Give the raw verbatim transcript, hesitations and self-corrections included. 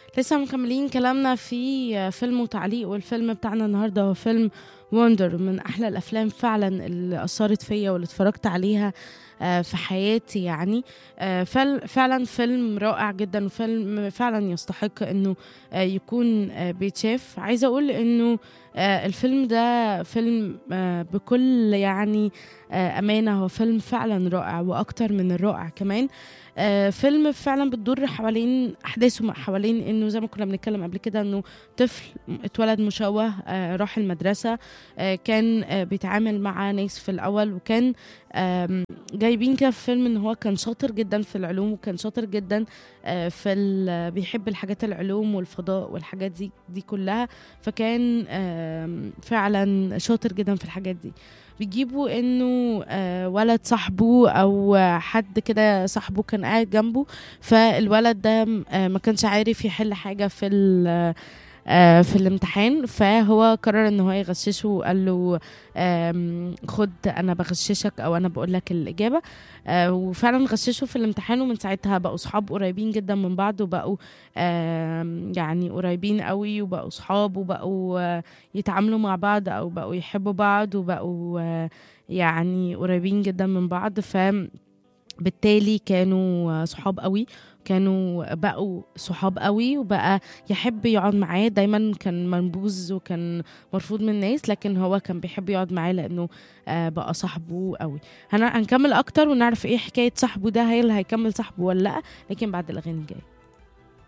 لسه مكملين كلامنا في فيلم وتعليق، والفيلم بتاعنا النهارده هو فيلم وندر، من احلى الافلام فعلا اللي اثرت فيا واللي اتفرجت عليها آه، في حياتي يعني. آه، فل- فعلا فيلم رائع جدا، وفيلم فعلا يستحق انه آه، يكون آه، بيتشاف. عايزه اقول انه آه، الفيلم ده فيلم آه، بكل يعني آه، امانه، هو فيلم فعلا رائع واكتر من الرائع كمان. آه، فيلم فعلا بتدور حوالين احداثه حوالين انه زي ما كنا بنتكلم قبل كده، انه طفل اتولد مشوه، آه، راح المدرسه، آه، كان آه، بيتعامل مع ناس في الاول، وكان آم، جايبين كده في فيلم ان هو كان شاطر جدا في العلوم، وكان شاطر جدا آه، في ال- بيحب الحاجات العلوم والفضاء والحاجات دي دي كلها. فكان آم، فعلا شاطر جدا في الحاجات دي. بيجيبوا انه آه، ولد صاحبه او آه، حد كده صاحبه كان قاعد جنبه، فالولد ده آه، ما كانش عارف يحل حاجة في ال- آه، في الامتحان، فهو قرر ان هو يغششه، وقال له آم، خد انا بغششك او انا بقول لك الاجابه. آه، وفعلا غششه في الامتحان، ومن ساعتها بقوا صحاب قريبين جدا من بعض، وبقوا آم، يعني قريبين قوي، وبقوا صحاب، وبقوا آه، يتعاملوا مع بعض، او بقوا يحبوا بعض، وبقوا آه، يعني قريبين جدا من بعض. ف بالتالي كانوا صحاب قوي، كانوا بقوا صحاب قوي، وبقى يحب يقعد معاه دايما. كان منبوذ وكان مرفوض من الناس، لكن هو كان بيحب يقعد معاه لانه آه بقى صاحبه قوي. هن- هنكمل اكتر ونعرف ايه حكاية صاحبه ده، هل هيكمل صاحبه ولا لا، لكن بعد الاغاني الجاية.